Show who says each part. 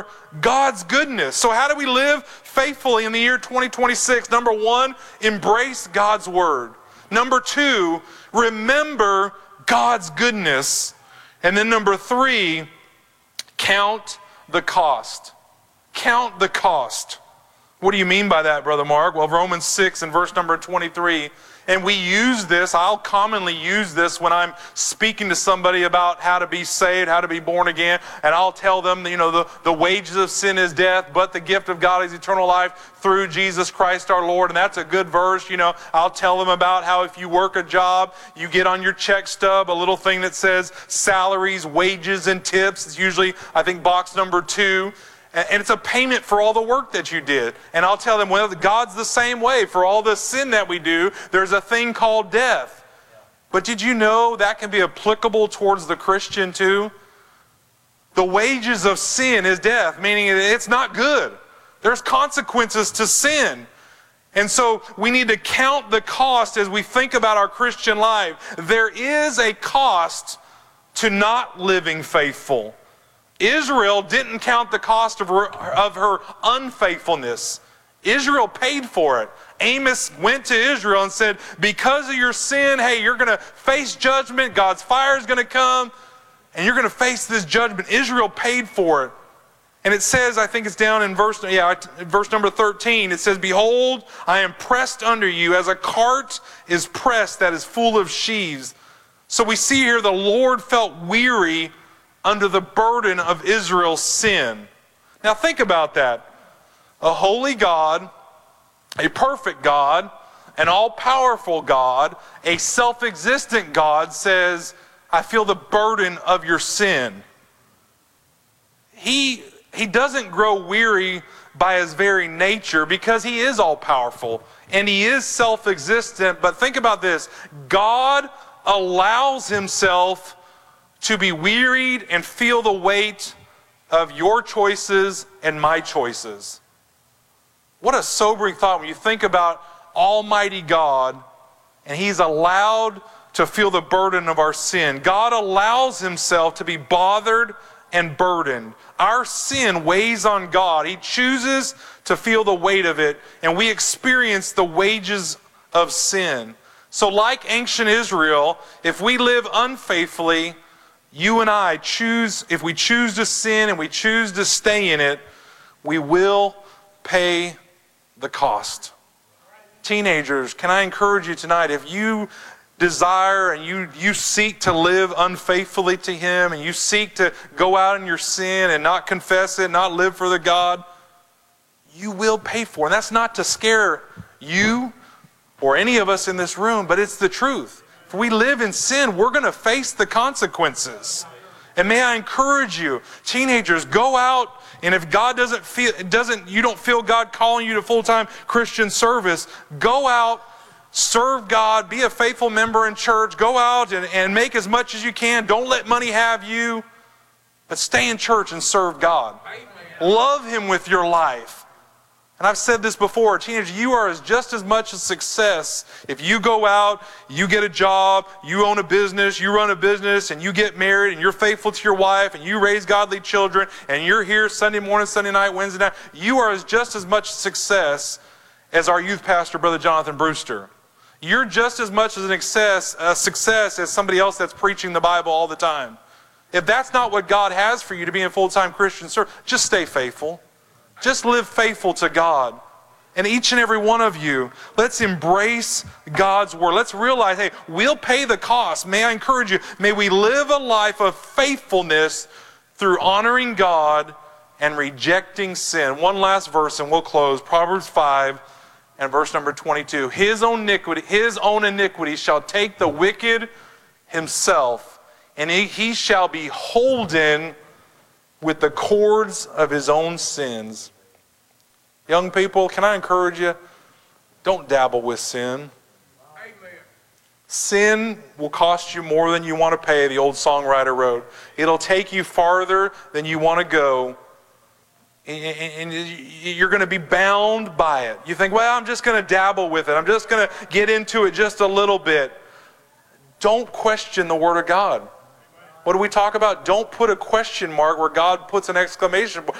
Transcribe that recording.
Speaker 1: remember God's goodness. So how do we live faithfully in the year 2026? Number one, embrace God's word. Number two, remember God's goodness. And then number three, count the cost. Count the cost. What do you mean by that, Brother Mark? Well, Romans 6 and verse number 23. And we use this, I'll commonly use this when I'm speaking to somebody about how to be saved, how to be born again. And I'll tell them, the wages of sin is death, but the gift of God is eternal life through Jesus Christ our Lord. And that's a good verse. I'll tell them about how if you work a job, you get on your check stub a little thing that says salaries, wages, and tips. It's usually, I think, box number 2. And it's a payment for all the work that you did. And I'll tell them, well, God's the same way. For all the sin that we do, there's a thing called death. But did you know that can be applicable towards the Christian too? The wages of sin is death, meaning it's not good. There's consequences to sin. And so we need to count the cost as we think about our Christian life. There is a cost to not living faithful. Israel didn't count the cost of her unfaithfulness. Israel paid for it. Amos went to Israel and said, because of your sin, hey, you're going to face judgment. God's fire is going to come, and you're going to face this judgment. Israel paid for it. And it says, I think it's down in verse number 13, it says, behold, I am pressed under you as a cart is pressed that is full of sheaves. So we see here the Lord felt weary under the burden of Israel's sin. Now think about that. A holy God, a perfect God, an all-powerful God, a self-existent God says, I feel the burden of your sin. He doesn't grow weary by his very nature because he is all-powerful and he is self-existent. But think about this. God allows himself to be wearied and feel the weight of your choices and my choices. What a sobering thought when you think about Almighty God and he's allowed to feel the burden of our sin. God allows himself to be bothered and burdened. Our sin weighs on God. He chooses to feel the weight of it, and we experience the wages of sin. So like ancient Israel, if we live unfaithfully, you and I choose, if we choose to sin and we choose to stay in it, we will pay the cost. Teenagers, can I encourage you tonight, if you desire and you seek to live unfaithfully to him and you seek to go out in your sin and not confess it, not live for the God, you will pay for it. And that's not to scare you or any of us in this room, but it's the truth. If we live in sin, we're going to face the consequences. And may I encourage you, teenagers, go out, and if God you don't feel God calling you to full-time Christian service, go out, serve God, be a faithful member in church, go out and make as much as you can. Don't let money have you, but stay in church and serve God. Love him with your life. And I've said this before, teenagers, you are just as much a success if you go out, you get a job, you own a business, you run a business, and you get married, and you're faithful to your wife, and you raise godly children, and you're here Sunday morning, Sunday night, Wednesday night. You are just as much success as our youth pastor, Brother Jonathan Brewster. You're just as much as a success as somebody else that's preaching the Bible all the time. If that's not what God has for you to be in full-time Christian service, just stay faithful. Just live faithful to God. And each and every one of you, let's embrace God's word. Let's realize, hey, we'll pay the cost. May I encourage you, may we live a life of faithfulness through honoring God and rejecting sin. One last verse and we'll close. Proverbs 5 and verse number 22. His own iniquity shall take the wicked himself, and he shall be holden with the cords of his own sins. Young people, can I encourage you? Don't dabble with sin. Amen. Sin will cost you more than you want to pay, the old songwriter wrote. It'll take you farther than you want to go. And you're going to be bound by it. You think, well, I'm just going to dabble with it. I'm just going to get into it just a little bit. Don't question the Word of God. What do we talk about? Don't put a question mark where God puts an exclamation point.